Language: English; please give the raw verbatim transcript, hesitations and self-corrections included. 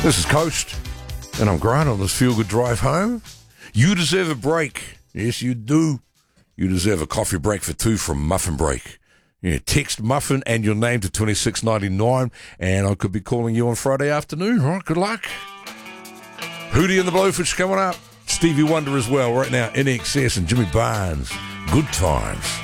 This is Coast, and I'm Grant on this feel-good drive home. You deserve a break. Yes, you do. You deserve a coffee break for two from Muffin Break. Yeah, text Muffin and your name to twenty-six ninety-nine, and I could be calling you on Friday afternoon. All right, good luck. Hootie and the Blowfish coming up. Stevie Wonder as well right now. In Excess and Jimmy Barnes. Good times.